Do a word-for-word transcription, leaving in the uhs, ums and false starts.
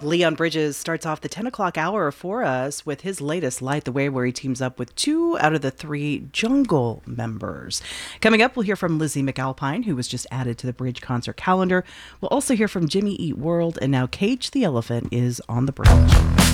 Leon Bridges starts off the ten o'clock hour for us with his latest Light the Way, where he teams up with two out of the three Jungle members. Coming up, we'll hear from Lizzie McAlpine, who was just added to the Bridge concert calendar. We'll also hear from Jimmy Eat World, and now Cage the Elephant is on the bridge.